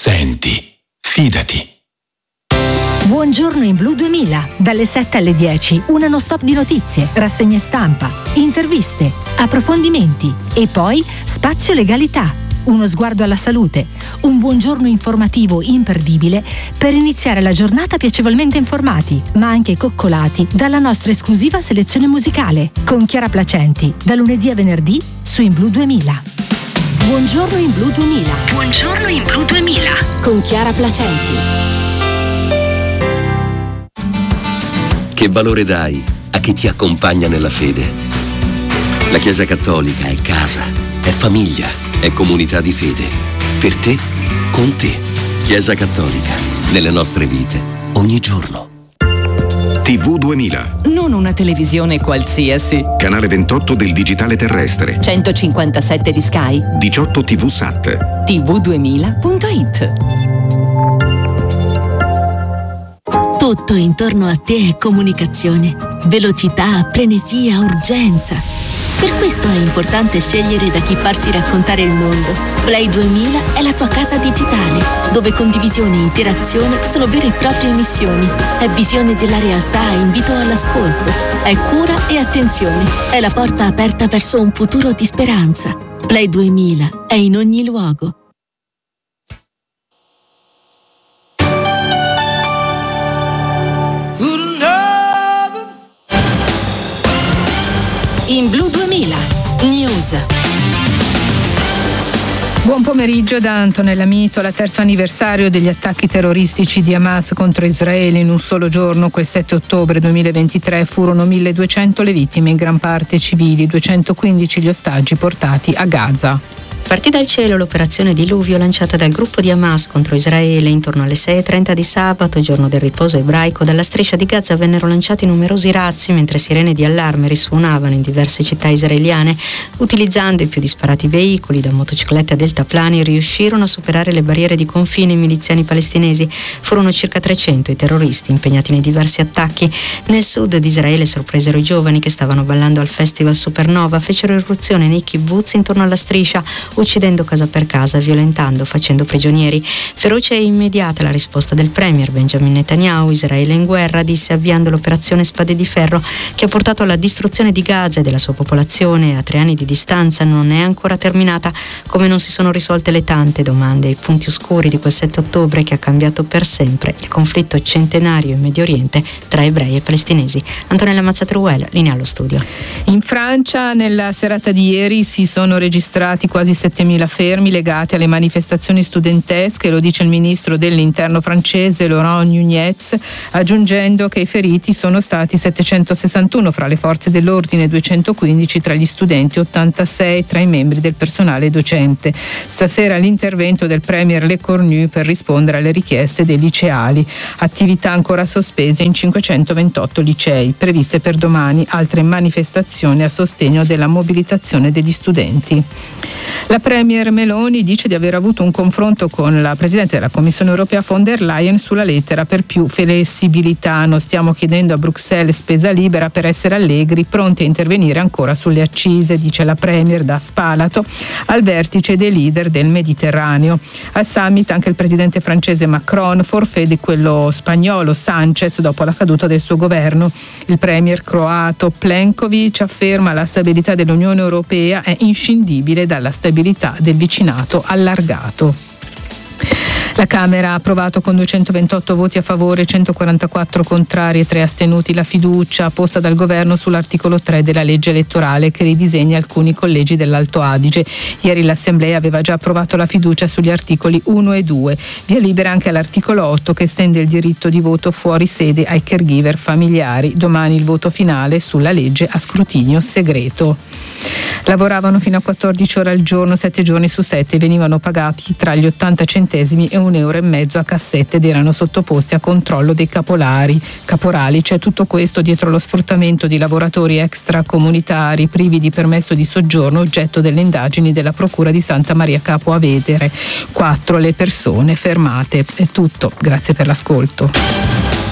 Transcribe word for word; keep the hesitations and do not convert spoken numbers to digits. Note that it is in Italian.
Senti, fidati. Buongiorno in Blu duemila, dalle sette alle dieci, una non stop di notizie, rassegne stampa, interviste, approfondimenti e poi spazio legalità, uno sguardo alla salute, un buongiorno informativo imperdibile per iniziare la giornata piacevolmente informati, ma anche coccolati dalla nostra esclusiva selezione musicale, con Chiara Placenti, da lunedì a venerdì su In Blu duemila. Buongiorno in Blu duemila. Buongiorno in Blu duemila. Con Chiara Placenti. Che valore dai a chi ti accompagna nella fede? La Chiesa Cattolica è casa, è famiglia, è comunità di fede. Per te, con te. Chiesa Cattolica, nelle nostre vite, ogni giorno. tivù duemila. Non una televisione qualsiasi. Canale ventotto del digitale terrestre. centocinquantasette di Sky. diciotto tivù Sat. tivù duemila punto it. Tutto intorno a te è comunicazione, velocità, frenesia, urgenza. Per questo è importante scegliere da chi farsi raccontare il mondo. Play duemila è la tua casa digitale, dove condivisione e interazione sono vere e proprie missioni. È visione della realtà e invito all'ascolto. È cura e attenzione. È la porta aperta verso un futuro di speranza. Play duemila è in ogni luogo. In Blu duemila News. Buon pomeriggio da Antonella Mitola. Terzo anniversario degli attacchi terroristici di Hamas contro Israele. In un solo giorno, quel sette ottobre duemilaventitré, furono milleduecento le vittime, in gran parte civili, duecentoquindici gli ostaggi portati a Gaza. Partì dal cielo l'operazione Diluvio lanciata dal gruppo di Hamas contro Israele. Intorno alle sei e trenta di sabato, giorno del riposo ebraico, dalla striscia di Gaza vennero lanciati numerosi razzi mentre sirene di allarme risuonavano in diverse città israeliane. Utilizzando i più disparati veicoli, da motociclette a deltaplani, riuscirono a superare le barriere di confine i miliziani palestinesi. Furono circa trecento i terroristi impegnati nei diversi attacchi. Nel sud di Israele sorpresero i giovani che stavano ballando al festival Supernova. Fecero irruzione nei kibbutz intorno alla striscia, uccidendo casa per casa, violentando, facendo prigionieri. Feroce e immediata la risposta del premier Benjamin Netanyahu. Israele in guerra, disse, avviando l'operazione Spade di Ferro, che ha portato alla distruzione di Gaza e della sua popolazione. A tre anni di distanza non è ancora terminata, come non si sono risolte le tante domande e i punti oscuri di quel sette ottobre che ha cambiato per sempre il conflitto centenario in Medio Oriente tra ebrei e palestinesi. Antonella Mazzatruel, linea allo studio. In Francia, nella serata di ieri, si sono registrati quasi settemila fermi legati alle manifestazioni studentesche, lo dice il ministro dell'interno francese Laurent Nunez, aggiungendo che i feriti sono stati settecentosessantuno fra le forze dell'ordine, duecentoquindici tra gli studenti, ottantasei tra i membri del personale docente. Stasera l'intervento del premier Le Cornu per rispondere alle richieste dei liceali. Attività ancora sospese in cinquecentoventotto licei. Previste per domani altre manifestazioni a sostegno della mobilitazione degli studenti. La premier Meloni dice di aver avuto un confronto con la Presidente della Commissione Europea von der Leyen sulla lettera per più flessibilità. Non stiamo chiedendo a Bruxelles spesa libera per essere allegri, pronti a intervenire ancora sulle accise, dice la premier da Spalato al vertice dei leader del Mediterraneo. Al summit anche il presidente francese Macron, forfait di quello spagnolo Sanchez dopo la caduta del suo governo. Il premier croato Plenković afferma la stabilità dell'Unione Europea è inscindibile dalla stabilità del vicinato allargato. La Camera ha approvato con duecentoventotto voti a favore, centoquarantaquattro contrari e tre astenuti la fiducia posta dal governo sull'articolo tre della legge elettorale che ridisegna alcuni collegi dell'Alto Adige. Ieri l'Assemblea aveva già approvato la fiducia sugli articoli uno e due. Via libera anche all'articolo otto che estende il diritto di voto fuori sede ai caregiver familiari. Domani il voto finale sulla legge a scrutinio segreto. Lavoravano fino a quattordici ore al giorno, sette giorni su sette, e venivano pagati tra gli ottanta centesimi e un euro e mezzo a cassette ed erano sottoposti a controllo dei capolari, caporali. C'è tutto questo dietro lo sfruttamento di lavoratori extracomunitari privi di permesso di soggiorno, oggetto delle indagini della Procura di Santa Maria Capua Vetere. Quattro le persone fermate. È tutto, grazie per l'ascolto.